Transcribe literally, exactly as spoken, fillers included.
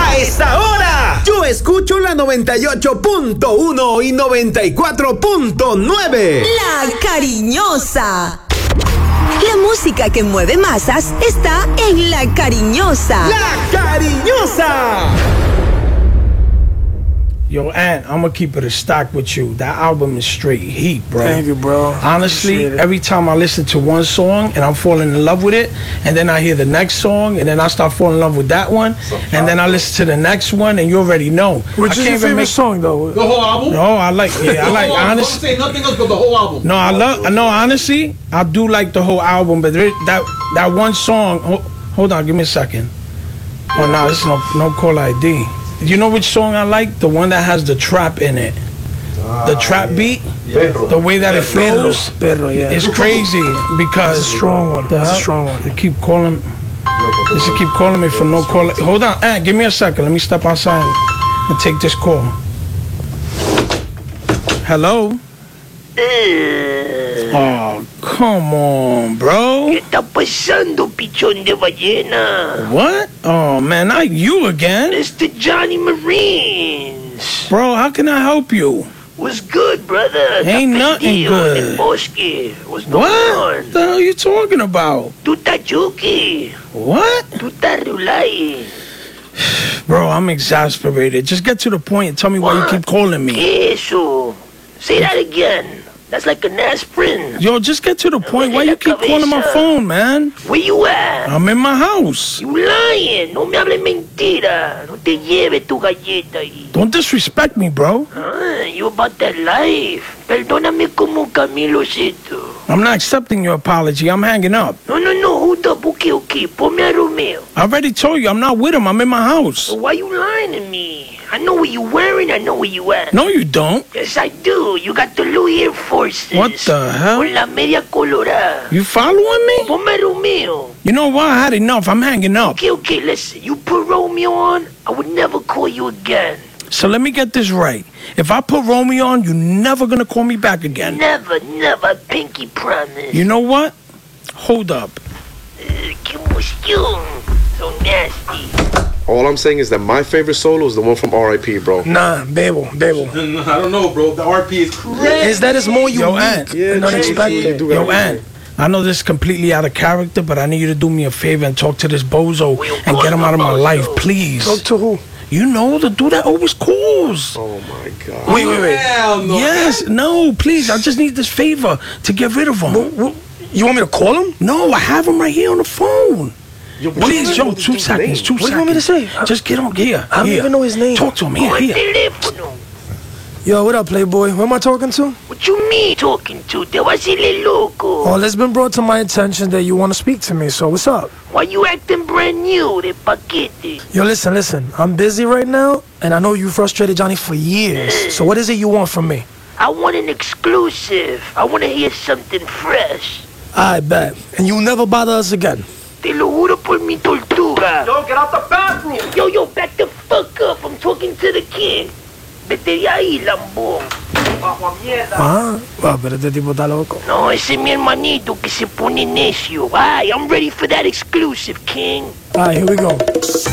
A esta hora, yo escucho la noventa y ocho punto uno y noventa y cuatro punto nueve. La Cariñosa. La música que mueve masas está en La Cariñosa. La Cariñosa. Yo, Ant, I'm gonna keep it a stack with you. That album is straight heat, bro. Thank you, bro. Honestly, every time I listen to one song and I'm falling in love with it, and then I hear the next song, and then I start falling in love with that one, and then I listen to the next one, and you already know. Which is your favorite make... song, though? The whole album? No, I like, yeah, I like, honestly. Don't say nothing else but the whole album. No, I love, no, honestly, I do like the whole album, but there, that that one song, hold, hold on, give me a second. Oh, no, this is no, no call I D. You know which song I like? The one that has the trap in it. Ah, the trap yeah. beat. Yeah. The way that it flows. Perro, yeah. It's crazy because it's a strong one. That's a strong one. They keep calling. They should keep calling me for no call. Hold on, eh, give me a second. Let me step outside and take this call. Hello. Oh, come on, bro. ¿Qué está pasando, pichón de ballena? What? Oh, man, not you again. It's the Johnny Marines. Bro, how can I help you? What's good, brother? Ain't nothing good. What's going what? on? What the hell are you talking about? Tú estás yuki. What? Tú estás rulay. Bro, I'm exasperated. Just get to the point and tell me what? why you keep calling me. ¿Qué eso? Say that again. That's like an aspirin. Yo, just get to the point. Why you keep calling my phone, man? Where you at? I'm in my house. You lying. No me hables mentira. No te lleves tu galleta ahí. Don't disrespect me, bro. Ah, you about that life. Perdóname como Camilo Seto. I'm not accepting your apology. I'm hanging up. No, no, no. Hold up. Okay, okay. Ponme a Romeo. I already told you I'm not with him. I'm in my house. So why you lying to me? I know what you wearing. I know where you at. No, you don't. Yes, I do. You got the Louis Air Forces. What the hell? Con la media colorada. You following me? Ponme Romeo. You know what? I had enough. I'm hanging up. Okay, okay, listen. You put Romeo on, I would never call you again. So let me get this right. If I put Romeo on, you're never gonna call me back again. Never, never. Pinky promise. You know what? Hold up. Uh, qué emoción. So nasty. All I'm saying is that my favorite solo is the one from R I P, bro. Nah, Bebo, Bebo. I don't know, bro. The R P is crazy. Is that is more unique Yo, Ant. yeah, and unexpected. Yo, Ant. I know this is completely out of character, but I need you to do me a favor and talk to this bozo and get him out of my life, please. Talk to who? You know, the dude that always calls. Oh, my God. Wait, wait, wait. Hell no. Yes, no, please. I just need this favor to get rid of him. What, what, you want me to call him? No, I have him right here on the phone. Yo, please, yo, two seconds, two seconds. What do you want me to say? Just get on here. I don't here. even know his name. Talk to him here, here. Yo, what up, Playboy? Who am I talking to? What you mean talking to? Te vas a ir loco. Well, it's been brought to my attention that you want to speak to me, so what's up? Why you acting brand new, de paquete? Yo, listen, listen. I'm busy right now, and I know you frustrated Johnny for years. So what is it you want from me? I want an exclusive. I want to hear something fresh. I bet. And you'll never bother us again. Te lo juro por mi tortuga. Yo, get out the bathroom. Yo, yo, back the fuck up. I'm talking to the king. Vete de ahí, lambón. Ah, well, pero este tipo está loco. No, ese es mi hermanito que se pone necio. Ay, I'm ready for that exclusive, king. All right, here we go.